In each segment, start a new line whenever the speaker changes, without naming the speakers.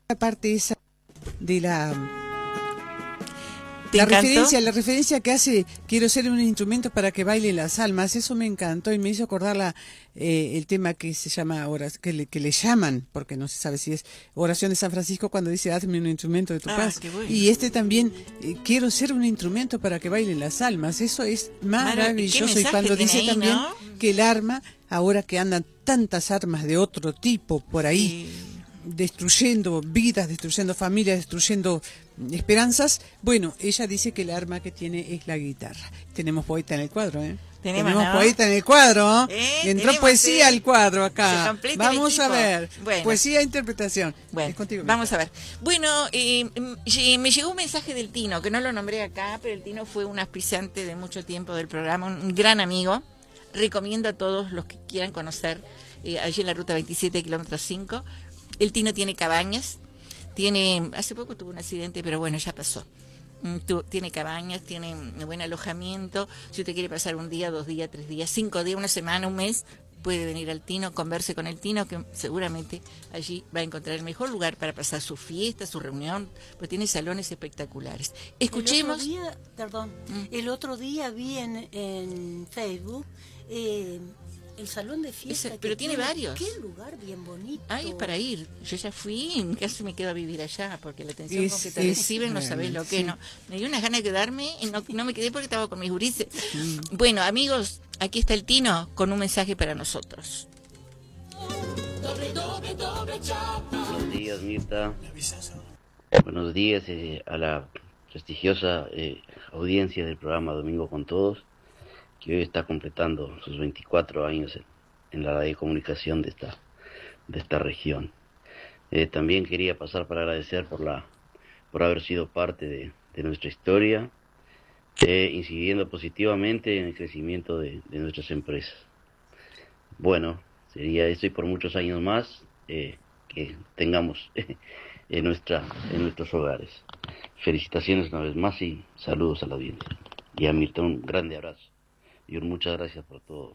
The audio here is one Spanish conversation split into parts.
parte esa de la
¿Te
la referencia que hace quiero ser un instrumento para que bailen las almas, eso me encantó y me hizo acordar el tema que se llama que le llaman, porque no se sabe si es oración de San Francisco cuando dice hazme un instrumento de tu paz.
Qué bueno.
Y este también quiero ser un instrumento para que bailen las almas, eso es maravilloso. Y cuando dice
ahí,
también,
¿no?
que el arma, ahora que andan tantas armas de otro tipo por ahí,
Sí.
destruyendo vidas, destruyendo familias, destruyendo esperanzas, bueno, ella dice que el arma que tiene es la guitarra. Tenemos poeta en el cuadro, ¿eh? Tenemos
¿no?
poeta en el cuadro, Entró
tenemos,
poesía al cuadro acá.
Se completa el
Vamos a
equipo.
ver.
Bueno.
Poesía e interpretación.
Bueno,
Es contigo,
vamos a ver. Bueno, me llegó un mensaje del Tino, que no lo nombré acá, pero el Tino fue un auspiciante de mucho tiempo del programa, un gran amigo. Recomiendo a todos los que quieran conocer, allí en la ruta 27, kilómetro 5. El Tino tiene cabañas, hace poco tuvo un accidente, pero bueno, ya pasó. Tiene cabañas, tiene un buen alojamiento. Si usted quiere pasar un día, 2 días, 3 días, 5 días, una semana, un mes, puede venir al Tino, converse con el Tino, que seguramente allí va a encontrar el mejor lugar para pasar su fiesta, su reunión, pues tiene salones espectaculares. Escuchemos.
El otro día vi en Facebook el salón de fiesta.
Pero tiene varios.
Qué lugar bien bonito.
Ay, es para ir. Yo ya fui, casi me quedo a vivir allá, porque la atención con que te reciben no sabés lo que
sí.
no. Me dio unas ganas de quedarme y no me quedé porque estaba con mis gurises. Bueno, amigos, aquí está el Tino con un mensaje para nosotros.
Buenos días, Mirta. Buenos días a la prestigiosa audiencia del programa Domingo con Todos, que hoy está completando sus 24 años en la radiocomunicación de esta región. También quería pasar para agradecer por haber sido parte de nuestra historia, incidiendo positivamente en el crecimiento de nuestras empresas. Bueno, sería esto y por muchos años más que tengamos en nuestros hogares. Felicitaciones una vez más y saludos a la audiencia. Y a Mirta un grande abrazo. Y muchas gracias por todo.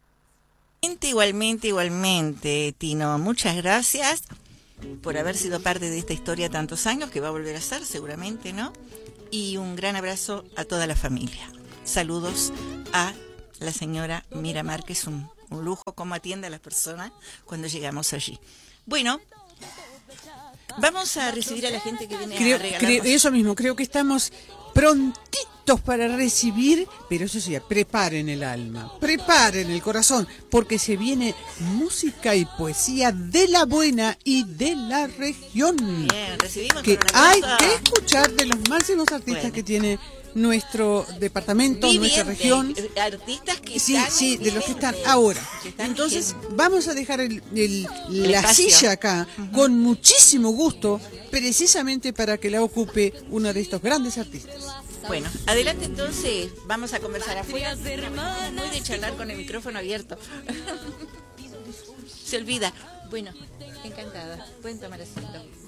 Igualmente, Tino. Muchas gracias por haber sido parte de esta historia tantos años, que va a volver a ser seguramente, ¿no? Y un gran abrazo a toda la familia. Saludos a la señora Mira Márquez, un lujo cómo atiende a las personas cuando llegamos allí. Bueno, vamos a recibir a la gente que viene a regalarnos.
Eso mismo, creo que estamos prontitos para recibir, pero eso sí, preparen el alma, preparen el corazón, porque se viene música y poesía de la buena y de la región.
Bien, recibimos
que
con un
hay
aplauso.
que escuchar de los máximos artistas que tiene nuestro departamento, nuestra región.
Artistas que
sí, de los que están ahora. Entonces vamos a dejar la
espacio.
silla acá con muchísimo gusto, precisamente para que la ocupe uno de estos grandes artistas.
Bueno, adelante entonces, vamos a conversar afuera. Muy de charlar con el micrófono abierto. Se olvida. Bueno, encantada. Pueden tomar asiento.